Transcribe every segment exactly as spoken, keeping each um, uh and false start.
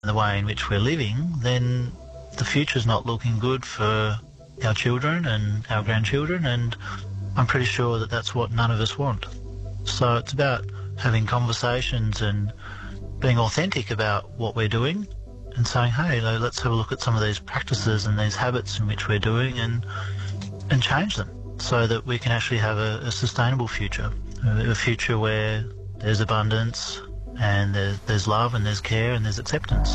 the way in which we're living, then the future's not looking good for our children and our grandchildren, and I'm pretty sure that that's what none of us want. So it's about having conversations and being authentic about what we're doing and saying, hey, let's have a look at some of these practices and these habits in which we're doing and and change them so that we can actually have a, a sustainable future, a future where there's abundance and there's, there's love and there's care and there's acceptance.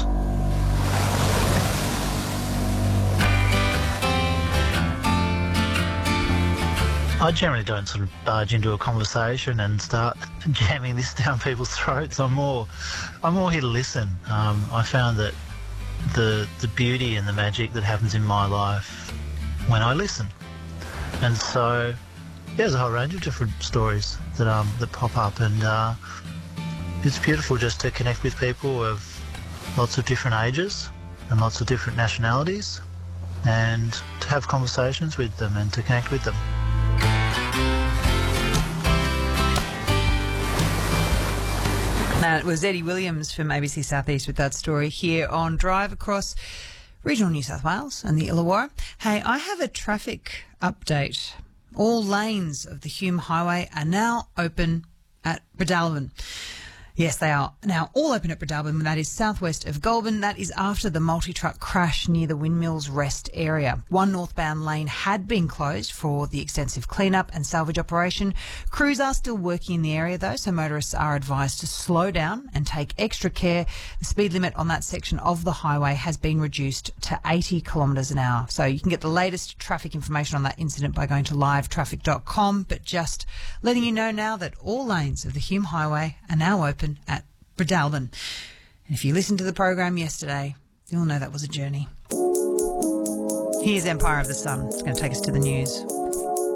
I generally don't sort of barge into a conversation and start jamming this down people's throats. I'm more, I'm more here to listen. Um, I found that the the beauty and the magic that happens in my life when I listen, and so yeah, there's a whole range of different stories that um that pop up, and uh, it's beautiful just to connect with people of lots of different ages and lots of different nationalities, and to have conversations with them and to connect with them. And it was Eddie Williams from A B C Southeast with that story here on Drive across regional New South Wales and the Illawarra. Hey, I have a traffic update. All lanes of the Hume Highway are now open at Bredalbin. Yes, they are now all open at Bredalbin. That is southwest of Goulburn. That is after the multi-truck crash near the Windmills Rest area. One northbound lane had been closed for the extensive cleanup and salvage operation. Crews are still working in the area though, so motorists are advised to slow down and take extra care. The speed limit on that section of the highway has been reduced to eighty kilometres an hour. So you can get the latest traffic information on that incident by going to live traffic dot com. But just letting you know now that all lanes of the Hume Highway are now open at Bredalbin. And if you listened to the program yesterday, you'll know that was a journey. Here's Empire of the Sun. It's going to take us to the news.